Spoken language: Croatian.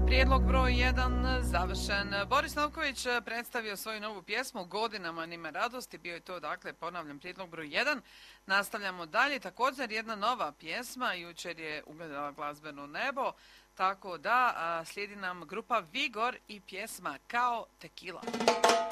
Prijedlog broj 1 završen. Boris Novković predstavio svoju novu pjesmu Godinama nime radosti. Bio je to, dakle, ponavljam, prijedlog broj 1. Nastavljamo dalje. Također jedna nova pjesma. Jučer je ugledala glazbeno nebo. Tako da slijedi nam grupa Vigor i pjesma Kao tekila.